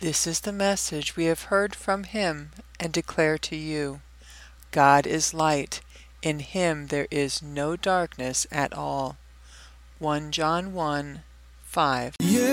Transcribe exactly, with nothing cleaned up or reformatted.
This is the message we have heard from him and declare to you. God is light. In him there is no darkness at all. First John one, five.